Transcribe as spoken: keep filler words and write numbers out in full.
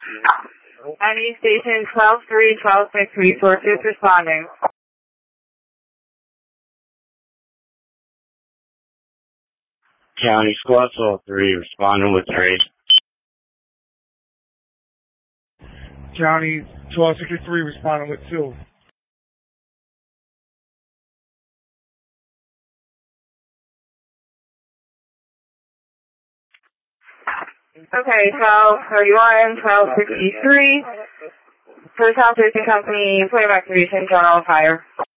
County Station twelve three, twelve six, resources responding. County Squad twelve three, responding with trade. County twelve sixty-three, responding with two. Okay, twelve thirty-one, twelve sixty-three. First House Racing Company, playback station, general fire.